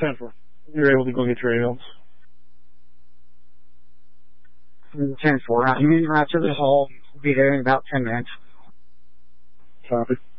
10-4. You're able to go get your ambulance. 10-4. I'm moving right to the hall. Be there in about 10 minutes. Copy.